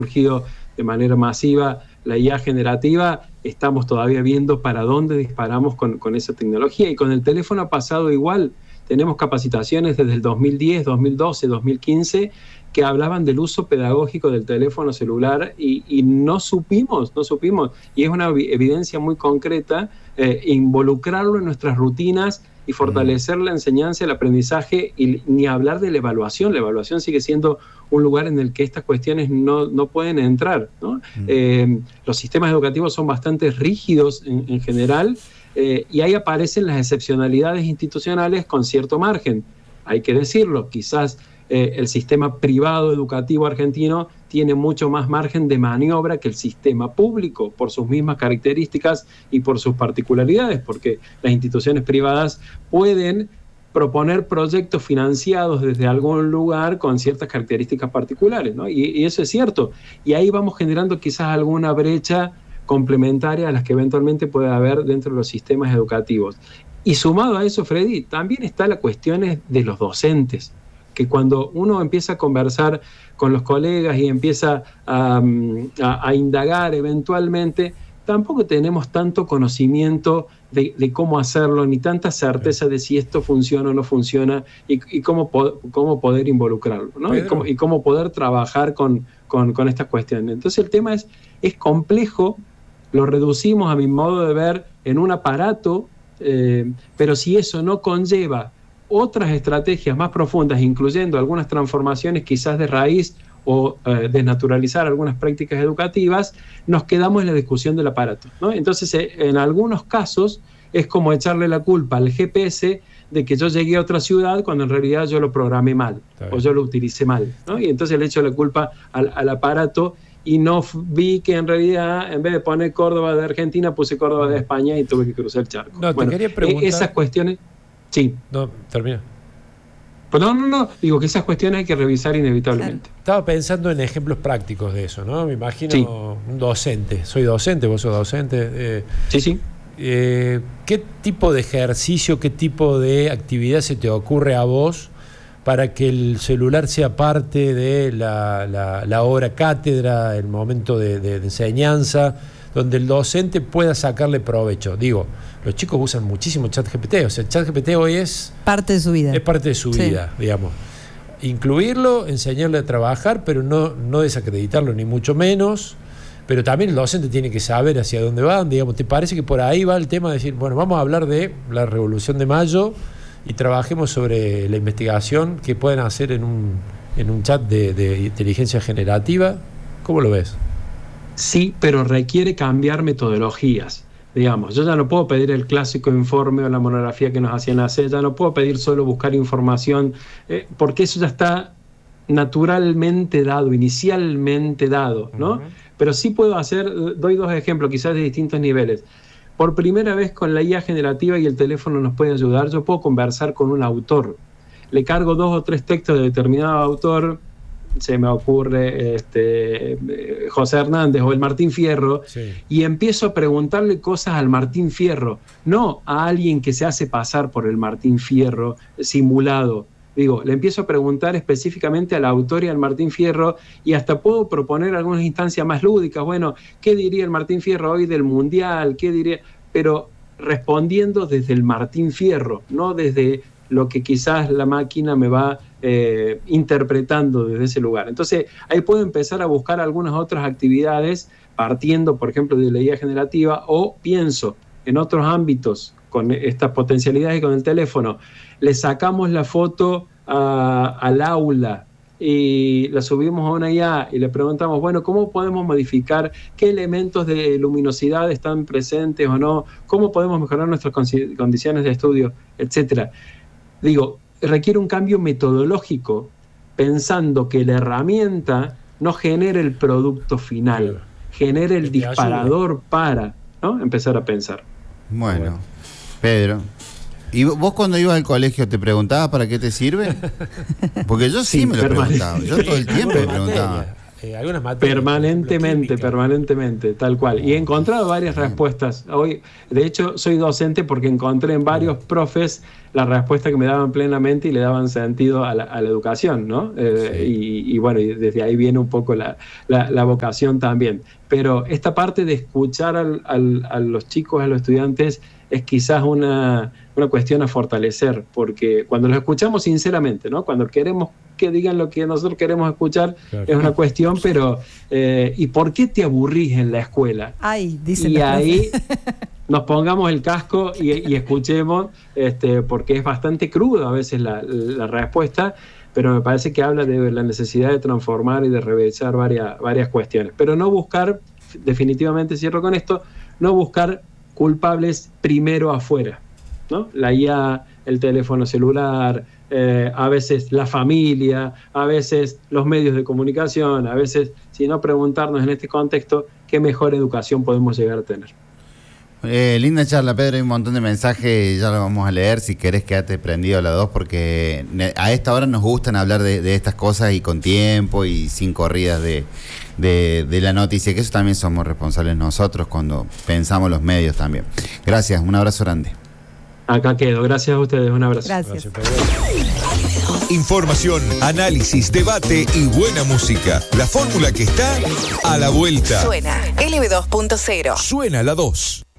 surgido de manera masiva la IA generativa, estamos todavía viendo para dónde disparamos con esa tecnología. Y con el teléfono ha pasado igual. Tenemos capacitaciones desde el 2010, 2012, 2015 que hablaban del uso pedagógico del teléfono celular y no supimos, y es una evidencia muy concreta, involucrarlo en nuestras rutinas y fortalecer la enseñanza, el aprendizaje, y ni hablar de la evaluación. La evaluación sigue siendo un lugar en el que estas cuestiones no pueden entrar, ¿no? Los sistemas educativos son bastante rígidos en general, y ahí aparecen las excepcionalidades institucionales con cierto margen. Hay que decirlo, quizás el sistema privado educativo argentino tiene mucho más margen de maniobra que el sistema público por sus mismas características y por sus particularidades, porque las instituciones privadas pueden proponer proyectos financiados desde algún lugar con ciertas características particulares, ¿no? Y eso es cierto. Y ahí vamos generando quizás alguna brecha complementaria a las que eventualmente puede haber dentro de los sistemas educativos. Y sumado a eso, Freddy, también está la cuestión de los docentes, que cuando uno empieza a conversar con los colegas y empieza a indagar eventualmente, tampoco tenemos tanto conocimiento de cómo hacerlo, ni tanta certeza de si esto funciona o no funciona, y cómo poder involucrarlo, ¿no? Y cómo poder trabajar con estas cuestiones. Entonces el tema es complejo, lo reducimos a mi modo de ver en un aparato, pero si eso no conlleva otras estrategias más profundas, incluyendo algunas transformaciones quizás de raíz o desnaturalizar algunas prácticas educativas, nos quedamos en la discusión del aparato, ¿no? Entonces, en algunos casos es como echarle la culpa al GPS de que yo llegué a otra ciudad cuando en realidad yo lo programé mal o yo lo utilicé mal, ¿no? Y entonces le echo la culpa al aparato y no vi que en realidad en vez de poner Córdoba de Argentina puse Córdoba de España y tuve que cruzar el charco. No, te quería preguntar... esas cuestiones... Sí. No, termina. Pues no, digo que esas cuestiones hay que revisar inevitablemente. Claro. Estaba pensando en ejemplos prácticos de eso, ¿no? Me imagino un docente. Soy docente, vos sos docente. Sí. ¿Qué tipo de ejercicio, qué tipo de actividad se te ocurre a vos para que el celular sea parte de la hora cátedra, el momento de enseñanza, donde el docente pueda sacarle provecho? Digo, los chicos usan muchísimo ChatGPT, o sea, ChatGPT hoy es parte de su vida. Es parte de su vida, digamos. Incluirlo, enseñarle a trabajar, pero no desacreditarlo, ni mucho menos. Pero también el docente tiene que saber hacia dónde van, digamos. ¿Te parece que por ahí va el tema de decir, bueno, vamos a hablar de la Revolución de Mayo y trabajemos sobre la investigación que pueden hacer en un chat de inteligencia generativa? ¿Cómo lo ves? Sí, pero requiere cambiar metodologías. Digamos, yo ya no puedo pedir el clásico informe o la monografía que nos hacían hacer, ya no puedo pedir solo buscar información, porque eso ya está naturalmente dado, inicialmente dado, ¿no? Pero sí puedo doy dos ejemplos, quizás de distintos niveles. Por primera vez con la IA generativa y el teléfono nos puede ayudar, yo puedo conversar con un autor. Le cargo 2 o 3 textos de determinado autor, se me ocurre José Hernández o el Martín Fierro, y empiezo a preguntarle cosas al Martín Fierro, no a alguien que se hace pasar por el Martín Fierro simulado. Digo, le empiezo a preguntar específicamente al autor y al Martín Fierro, y hasta puedo proponer algunas instancias más lúdicas. Bueno, ¿qué diría el Martín Fierro hoy del Mundial? ¿Qué diría? Pero respondiendo desde el Martín Fierro, no desde lo que quizás la máquina me va interpretando desde ese lugar. Entonces, ahí puedo empezar a buscar algunas otras actividades, partiendo, por ejemplo, de la IA generativa, o pienso en otros ámbitos con estas potencialidades y con el teléfono. Le sacamos la foto al aula y la subimos a una IA y le preguntamos, bueno, ¿cómo podemos modificar? ¿Qué elementos de luminosidad están presentes o no? ¿Cómo podemos mejorar nuestras condiciones de estudio? Etcétera. Digo, requiere un cambio metodológico, pensando que la herramienta no genere el producto final, genere el disparador para, ¿no?, empezar a pensar. Bueno, Pedro, ¿y vos cuando ibas al colegio te preguntabas para qué te sirve? Porque yo sí me lo preguntaba, yo todo el tiempo me preguntaba. algunas materias. Permanentemente, tal cual. Y he encontrado varias respuestas. Hoy, de hecho, soy docente porque encontré en varios profes la respuesta que me daban plenamente y le daban sentido a la educación, ¿no? Y bueno, y desde ahí viene un poco la vocación también. Pero esta parte de escuchar a los chicos, a los estudiantes, es quizás una cuestión a fortalecer, porque cuando los escuchamos sinceramente, ¿no? Cuando queremos que digan lo que nosotros queremos escuchar, claro, es una cuestión, pero ¿y por qué te aburrís en la escuela? Ay, dicen. Y ahí nos pongamos el casco y escuchemos, porque es bastante crudo a veces la respuesta, pero me parece que habla de la necesidad de transformar y de revisar varias cuestiones. Pero no buscar, definitivamente cierro con esto, no buscar culpables primero afuera, ¿no? La IA, el teléfono celular, a veces la familia, a veces los medios de comunicación, a veces, sino preguntarnos en este contexto qué mejor educación podemos llegar a tener. Linda charla, Pedro, hay un montón de mensajes, ya lo vamos a leer, si querés quédate prendido a las 2, porque a esta hora nos gustan hablar de estas cosas y con tiempo y sin corridas de la noticia, que eso también somos responsables nosotros cuando pensamos los medios también. Gracias, un abrazo grande. Acá quedo, gracias a ustedes, un abrazo. Gracias. Información, análisis, debate y buena música. La fórmula que está a la vuelta. Suena LB2.0. Suena la 2.